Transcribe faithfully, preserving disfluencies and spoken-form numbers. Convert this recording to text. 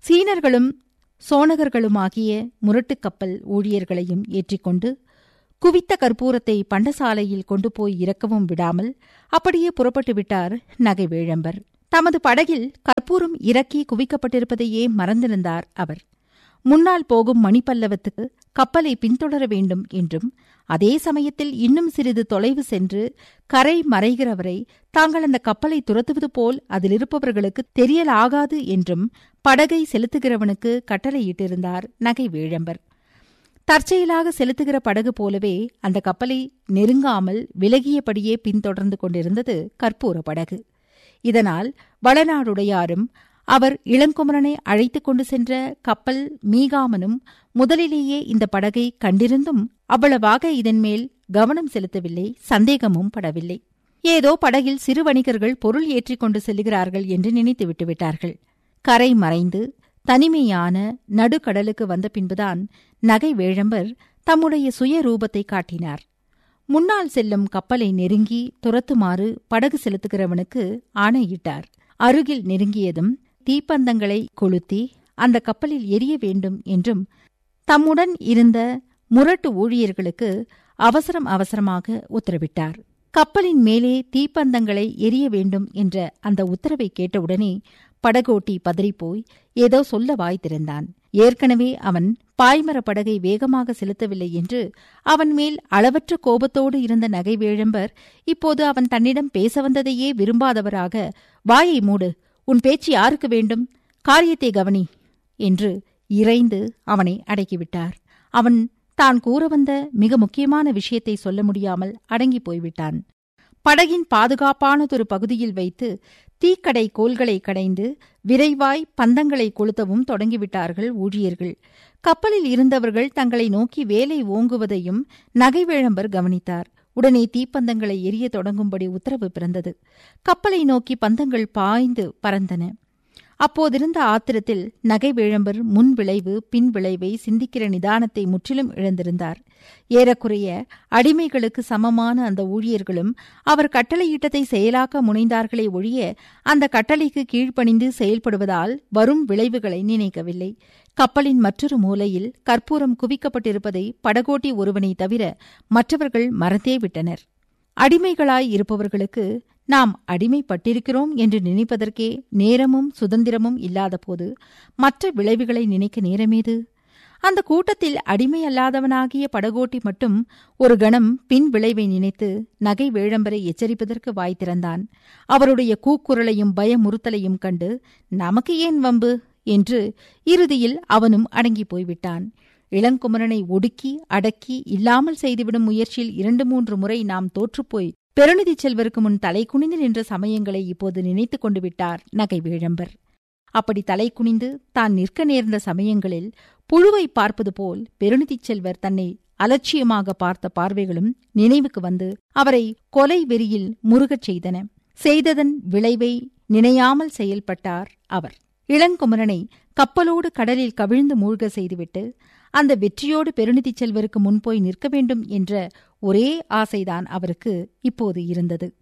சீனர்களும் சோனகர்களுமாகிய முரட்டுக் கப்பல் ஊழியர்களையும் ஏற்றிக்கொண்டு குவித்த கற்பூரத்தை பண்டசாலையில் கொண்டு போய் இறக்கவும் விடாமல் அப்படியே புறப்பட்டு விட்டார் நகைவேழம்பர். தமது படகில் கற்பூரம் இறக்கி குவிக்கப்பட்டிருப்பதையே மறந்திருந்தார் அவர். முன்னால் போகும் மணிப்பல்லவத்துக்கு கப்பலை பின்தொடர வேண்டும் என்றும், அதே சமயத்தில் இன்னும் சிறிது தொலைவு சென்று கரை மறைகிறவரை தாங்கள் அந்த கப்பலை துரத்துவது போல் அதிலிருப்பவர்களுக்கு தெரியலாகாது என்றும் படகை செலுத்துகிறவனுக்கு கட்டளையிட்டிருந்தார் நகைவேழம்பர். தற்செயலாக செலுத்துகிற படகு போலவே அந்த கப்பலை நெருங்காமல் விலகியபடியே பின்தொடர்ந்து கொண்டிருந்தது கற்பூர படகு. இதனால் வளநாடுடையாரும் அவர் இளங்குமரனை அழைத்துக் கொண்டு சென்ற கப்பல் மீகாமனும் முதலிலேயே இந்த படகை கண்டிருந்தும் அவ்வளவாக இதன்மேல் கவனம் செலுத்தவில்லை, சந்தேகமும் படவில்லை. ஏதோ படகில் சிறு வணிகர்கள் பொருள் ஏற்றிக் கொண்டு செல்கிறார்கள் என்று நினைத்து விட்டுவிட்டார்கள். கரை மறைந்து தனிமையான நடுக்கடலுக்கு வந்த பின்புதான் நகைவேழம்பர் தம்முடைய சுயரூபத்தை காட்டினார். முன்னால் செல்லும் கப்பலை நெருங்கி துரத்துமாறு படகு செலுத்துகிறவனுக்கு ஆணையிட்டார். அருகில் நெருங்கியதும் தீப்பந்தங்களை கொளுத்தி அந்த கப்பலில் எரிய வேண்டும் என்றும், தம்முடன் இருந்த முரட்டு ஊழியர்களுக்கு அவசரம் அவசரமாக உத்தரவிட்டார். கப்பலின் மேலே தீப்பந்தங்களை எரிய வேண்டும் என்ற அந்த உத்தரவை கேட்டவுடனே படகோட்டி பதறிப்போய் ஏதோ சொல்ல வாய் திறந்தான். ஏற்கனவே அவன் பாய்மரப் படகை வேகமாக செலுத்தவில்லை என்று அவன் மேல் அளவற்ற கோபத்தோடு இருந்த நகைவேழம்பர் இப்போது அவன் தன்னிடம் பேச வந்ததையே விரும்பாதவராக, வாயை மூடு, உன் பேச்சு யாருக்கு வேண்டும், காரியத்தை கவனி என்று இறைந்து அவனை அடக்கிவிட்டார். அவன் தான் கூற வந்த மிக முக்கியமான விஷயத்தை சொல்ல முடியாமல் அடங்கி போய்விட்டான். படகின் பாதுகாப்பானதொரு பகுதியில் வைத்து தீக்கடை கோல்களை கடைந்து விரைவாய் பந்தங்களை கொளுத்தவும் தொடங்கிவிட்டார்கள் ஊழியர்கள். கப்பலில் இருந்தவர்கள் தங்களை நோக்கி வேலை ஓங்குவதையும் நகைவேழம்பர் கவனித்தார். உடனே தீப்பந்தங்களை எரிய தொடங்கும்படி உத்தரவு பிறந்தது. கப்பலை நோக்கி பந்தங்கள் பாய்ந்து பறந்தன. அப்போதிருந்த ஆத்திரத்தில் நகைவேழம்பர் முன் விளைவு பின் விளைவை சிந்திக்கிற நிதானத்தை முற்றிலும் இழந்திருந்தார். ஏறக்குறைய அடிமைகளுக்கு சமமான அந்த ஊழியர்களும் அவர் கட்டளையிட்டதை செயலாக்க முனைந்தார்களே ஒழிய அந்த கட்டளைக்கு கீழ்ப்பணிந்து செயல்படுவதால் வரும் விளைவுகளை நினைக்கவில்லை. கப்பலின் மற்றொரு மூலையில் கற்பூரம் குவிக்கப்பட்டிருப்பதை படகோட்டி ஒருவனை தவிர மற்றவர்கள் மறந்தே விட்டனர். அடிமைகளாய் இருப்பவர்களுக்கு நாம் அடிமைப்பட்டிருக்கிறோம் என்று நினைப்பதற்கே நேரமும் சுதந்திரமும் இல்லாதபோது மற்ற விளைவுகளை நினைக்க நேரமேது? அந்த கூட்டத்தில் அடிமையல்லாதவனாகிய படகோட்டி மட்டும் ஒரு கணம் பின் விளைவை நினைத்து நகைவேழம்பரை எச்சரிப்பதற்கு வாய் திறந்தான். அவருடைய கூக்குரலையும் பயமுறுத்தலையும் கண்டு நமக்கு ஏன் வம்பு என்று இறுதியில் அவனும் அடங்கி போய்விட்டான். இளங்குமரனை ஒடுக்கி அடக்கி இல்லாமல் செய்துவிடும் முயற்சியில் இரண்டு மூன்று முறை நாம் தோற்றுப்போய் பெருநிதி செல்வருக்கு முன் தலை குனிந்து நின்ற சமயங்களை இப்போது நினைத்துக் கொண்டு விட்டார் நகைவேழம்பர். அப்படி தலை குனிந்து தான் நிற்க நேர்ந்த சமயங்களில் புழுவை பார்ப்பது போல் பெருநிதிச் செல்வர் தன்னை அலட்சியமாக பார்த்த பார்வைகளும் நினைவுக்கு வந்து அவரை கொலை வெறியில் முருகச் செய்தன. செய்ததன் விளைவை நினையாமல் செயல்பட்டார் அவர். இளங்குமரனை கப்பலோடு கடலில் கவிழ்ந்து மூழ்க செய்துவிட்டு அந்த வெற்றியோடு பெருநிதிச் செல்வருக்கு முன்போய் நிற்க வேண்டும் என்ற ஒரே ஆசைதான் அவருக்கு இப்போது இருந்தது.